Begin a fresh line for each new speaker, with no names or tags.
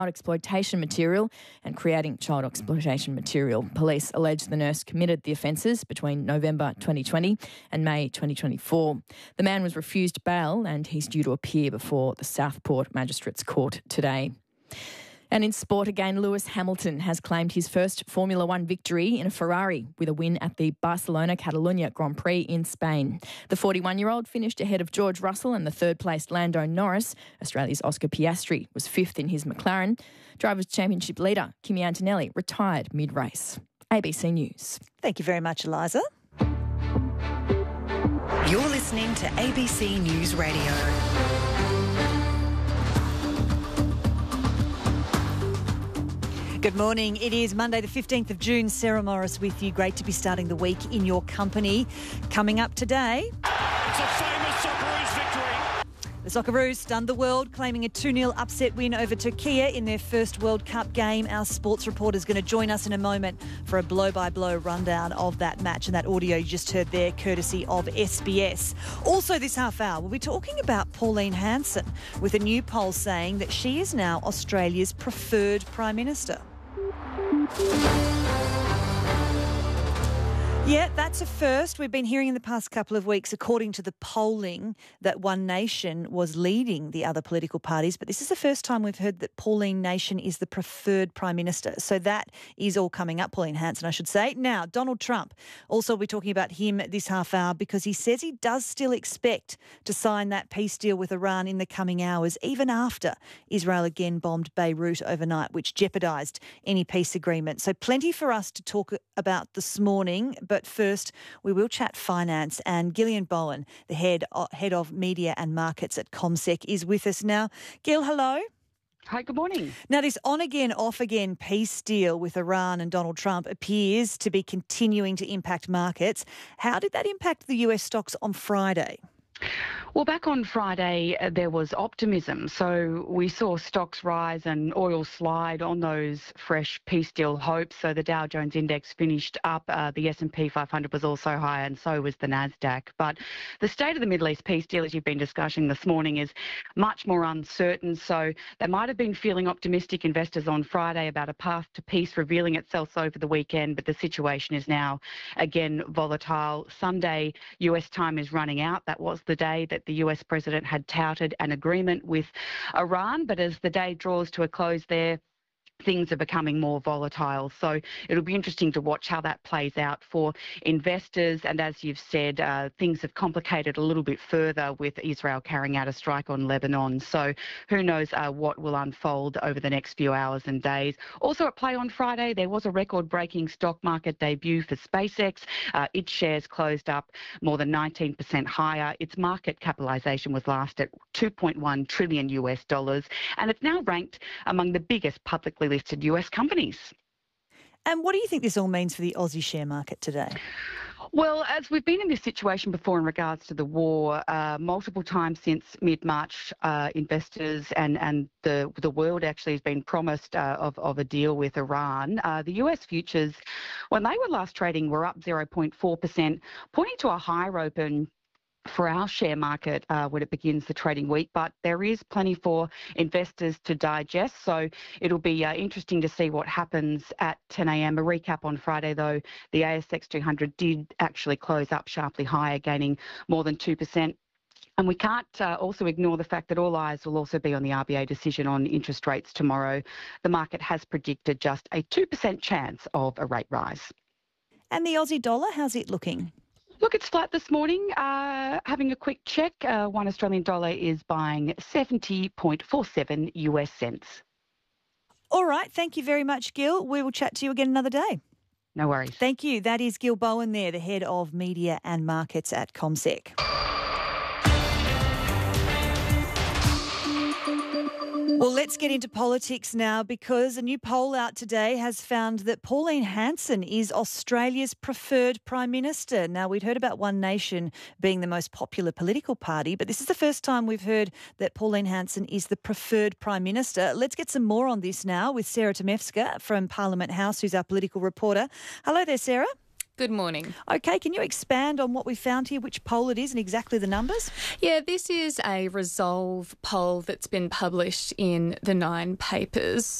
exploitation material and creating child exploitation material. Police allege the nurse committed the offences between November 2020 and May 2024. The man was refused bail and he's due to appear before the Southport Magistrates Court today. And in sport again, Lewis Hamilton has claimed his first Formula One victory in a Ferrari with a win at the Barcelona-Catalunya Grand Prix in Spain. The 41-year-old finished ahead of George Russell and the third-placed Lando Norris. Australia's Oscar Piastri was fifth in his McLaren. Drivers' Championship leader Kimi Antonelli retired mid-race. ABC News.
Thank you very much, Eliza.
You're listening to ABC News Radio.
Good morning. It is Monday the 15th of June. Sarah Morris with you. Great to be starting the week in your company. Coming up today...
It's a famous Socceroos victory.
The Socceroos stunned the world, claiming a 2-0 upset win over Turkey in their first World Cup game. Our sports reporter is going to join us in a moment for a blow-by-blow rundown of that match, and that audio you just heard there, courtesy of SBS. Also this half hour, we'll be talking about Pauline Hanson, with a new poll saying that she is now Australia's preferred Prime Minister. Yeah, that's a first. We've been hearing in the past couple of weeks, according to the polling, that One Nation was leading the other political parties. But this is the first time we've heard that Pauline Nation is the preferred Prime Minister. So that is all coming up. Pauline Hanson, I should say. Now, Donald Trump, also we're talking about him this half hour because he says he does still expect to sign that peace deal with Iran in the coming hours, even after Israel again bombed Beirut overnight, which jeopardised any peace agreement. So plenty for us to talk about this morning. But first, we will chat finance, and Gillian Bowen, the head of media and markets at CommSec, is with us now. Gil, hello.
Hi, good morning.
Now, this on-again, off-again peace deal with Iran and Donald Trump appears to be continuing to impact markets. How did that impact the US stocks on Friday?
Well, back on Friday, there was optimism. So we saw stocks rise and oil slide on those fresh peace deal hopes. So the Dow Jones Index finished up. The S&P 500 was also higher, and so was the Nasdaq. But the state of the Middle East peace deal, as you've been discussing this morning, is much more uncertain. So they might have been feeling optimistic, investors, on Friday about a path to peace revealing itself over the weekend. But the situation is now again volatile. Sunday, US time is running out. That was the day that the US president had touted an agreement with Iran, but as the day draws to a close there, things are becoming more volatile. So it'll be interesting to watch how that plays out for investors. And as you've said, things have complicated a little bit further with Israel carrying out a strike on Lebanon. So who knows what will unfold over the next few hours and days. Also at play on Friday, there was a record-breaking stock market debut for SpaceX. Its shares closed up more than 19% higher. Its market capitalisation was last at $2.1 trillion US, and it's now ranked among the biggest publicly listed US companies.
And what do you think this all means for the Aussie share market today?
Well, as we've been in this situation before in regards to the war, multiple times since mid-March, investors and the world actually has been promised of a deal with Iran. The US futures, when they were last trading, were up 0.4%, pointing to a higher open for our share market when it begins the trading week, but there is plenty for investors to digest, so it'll be interesting to see what happens at 10 a.m. A recap on Friday, though, the ASX 200 did actually close up sharply higher, gaining more than 2%. And we can't also ignore the fact that all eyes will also be on the RBA decision on interest rates tomorrow. The market has predicted just a 2% chance of a rate rise.
And the Aussie dollar, how's it looking?
Look, it's flat this morning. Having a quick check, one Australian dollar is buying 70.47 US cents.
All right. Thank you very much, Gil. We will chat to you again another day.
No worries.
Thank you. That is Gil Bowen there, the head of media and markets at CommSec. Well, let's get into politics now, because a new poll out today has found that Pauline Hanson is Australia's preferred Prime Minister. Now, we'd heard about One Nation being the most popular political party, but this is the first time we've heard that Pauline Hanson is the preferred Prime Minister. Let's get some more on this now with Sarah Temevska from Parliament House, who's our political reporter. Hello there, Sarah.
Good morning.
Okay, can you expand on what we found here, which poll it is and exactly the numbers?
Yeah, this is a Resolve poll that's been published in the Nine papers.